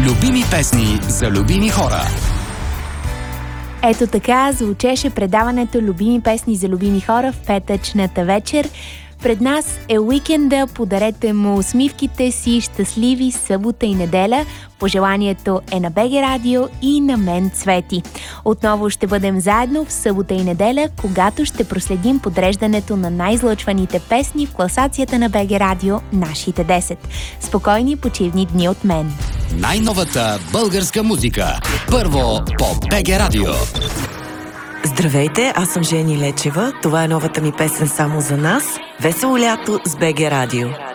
Любими песни за любими хора. Ето така звучеше предаването Любими песни за любими хора в петъчната вечер. Пред нас е уикенда, подарете му усмивките си, щастливи събота и неделя. Пожеланието е на БГ Радио и на мен, Цвети. Отново ще бъдем заедно в събота и неделя, когато ще проследим подреждането на най-излъчваните песни в класацията на БГ Радио, нашите 10. Спокойни почивни дни от мен. Най-новата българска музика. Първо по БГ Радио. Здравейте, аз съм Жени Лечева. Това е новата ми песен само за нас. Весело лято с БГ Радио.